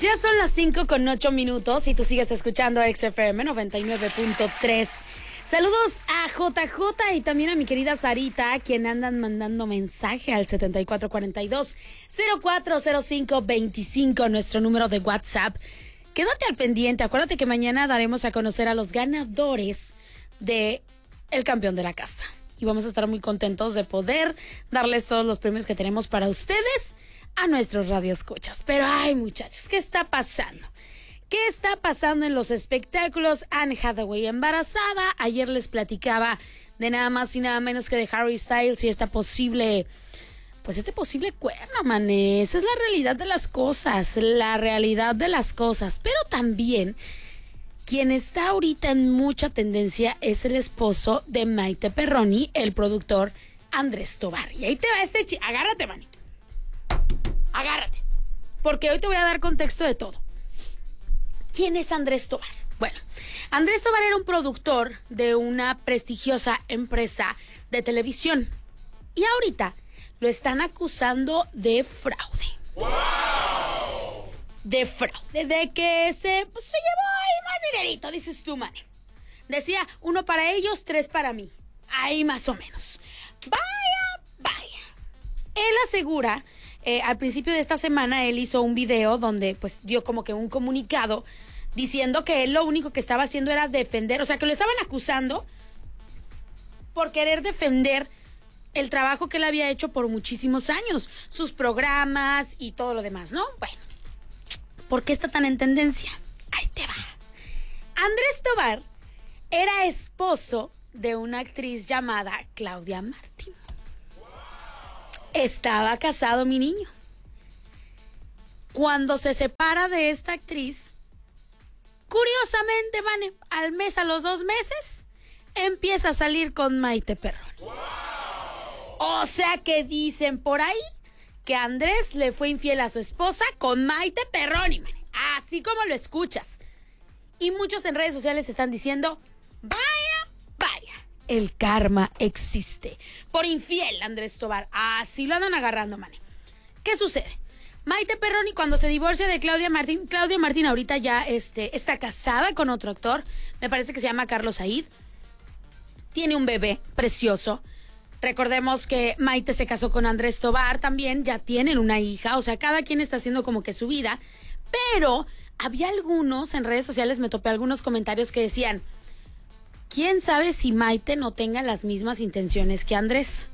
Ya son las 5:08 y tú sigues escuchando XFM 99.3. Saludos a JJ y también a mi querida Sarita, quien andan mandando mensaje al 7442-040525, nuestro número de WhatsApp. Quédate al pendiente, acuérdate que mañana daremos a conocer a los ganadores de El Campeón de la Casa. Y vamos a estar muy contentos de poder darles todos los premios que tenemos para ustedes a nuestros radioescuchas. Pero ay, muchachos, ¿qué está pasando? ¿Qué está pasando en los espectáculos? Anne Hathaway embarazada. Ayer les platicaba de nada más y nada menos que de Harry Styles y esta posible, pues este posible cuerno, mané. Esa es la realidad de las cosas, la realidad de las cosas. Pero también quien está ahorita en mucha tendencia es el esposo de Maite Perroni, el productor Andrés Tobar. Y ahí te va agárrate, manito. Agárrate. Porque hoy te voy a dar contexto de todo. ¿Quién es Andrés Tobar? Bueno, Andrés Tobar era un productor de una prestigiosa empresa de televisión. Y ahorita lo están acusando de fraude. ¡Wow! De fraude, de que se llevó ahí más dinerito, dices tú, man. Decía, 1 para ellos, 3 para mí. Ahí más o menos. Vaya. Él asegura, al principio de esta semana, él hizo un video donde pues dio como que un comunicado diciendo que él lo único que estaba haciendo era defender, o sea, que lo estaban acusando por querer defender el trabajo que él había hecho por muchísimos años, sus programas y todo lo demás, ¿no? Bueno, ¿por qué está tan en tendencia? Ahí te va. Andrés Tobar era esposo de una actriz llamada Claudia Martín. Estaba casado, mi niño. Cuando se separa de esta actriz, curiosamente, Vane, al mes, a los 2 meses, empieza a salir con Maite Perroni. ¡Wow! O sea que dicen por ahí que Andrés le fue infiel a su esposa con Maite Perroni, man. Así como lo escuchas. Y muchos en redes sociales están diciendo, vaya, el karma existe. Por infiel, Andrés Tobar. Así lo andan agarrando, man. ¿Qué sucede? Maite Perroni, cuando se divorcia de Claudia Martín ahorita ya está casada con otro actor, me parece que se llama Carlos Said. Tiene un bebé precioso. Recordemos que Maite se casó con Andrés Tobar también, ya tienen una hija, o sea, cada quien está haciendo como que su vida. Pero había algunos, en redes sociales me topé algunos comentarios que decían, ¿quién sabe si Maite no tenga las mismas intenciones que Andrés?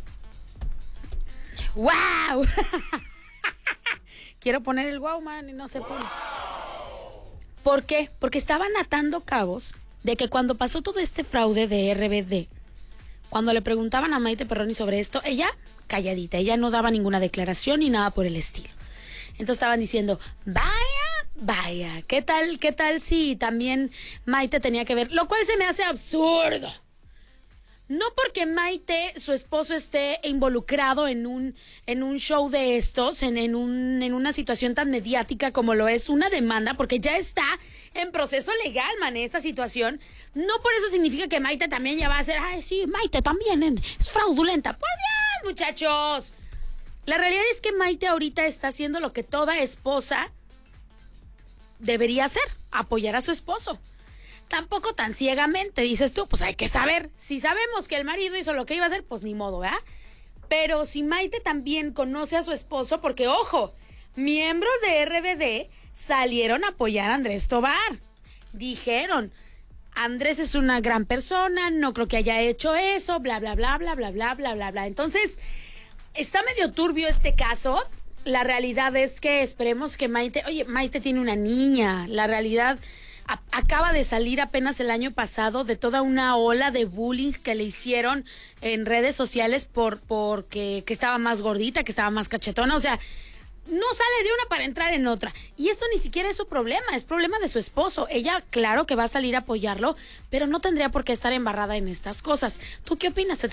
¡Wow! Quiero poner el wow, man, y no se pone. ¿Por qué? Porque estaban atando cabos de que cuando pasó todo este fraude de RBD, cuando le preguntaban a Maite Perroni sobre esto, ella calladita, ella no daba ninguna declaración ni nada por el estilo. Entonces estaban diciendo, vaya, ¿qué tal si también Maite tenía que ver? Lo cual se me hace absurdo. No porque Maite, su esposo, esté involucrado en un show de estos, en una situación tan mediática como lo es una demanda, porque ya está en proceso legal, man, esta situación. No por eso significa que Maite también ya va a ser, ay, sí, Maite también es fraudulenta. ¡Por Dios, muchachos! La realidad es que Maite ahorita está haciendo lo que toda esposa debería hacer, apoyar a su esposo. Tampoco tan ciegamente, dices tú, pues hay que saber. Si sabemos que el marido hizo lo que iba a hacer, pues ni modo, ¿verdad? Pero si Maite también conoce a su esposo, porque, ojo, miembros de RBD salieron a apoyar a Andrés Tobar. Dijeron, Andrés es una gran persona, no creo que haya hecho eso, bla, bla, bla, bla, bla, bla, bla, bla, bla. Entonces, está medio turbio este caso. La realidad es que esperemos que Maite tiene una niña. La realidad acaba de salir apenas el año pasado de toda una ola de bullying que le hicieron en redes sociales porque estaba más gordita, que estaba más cachetona, o sea, no sale de una para entrar en otra. Y esto ni siquiera es su problema, es problema de su esposo. Ella, claro que va a salir a apoyarlo, pero no tendría por qué estar embarrada en estas cosas. ¿Tú qué opinas?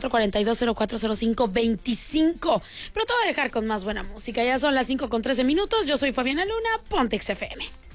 7442040525. Pero te voy a dejar con más buena música. Ya son las 5:13. Yo soy Fabiana Luna, Ponte XFM.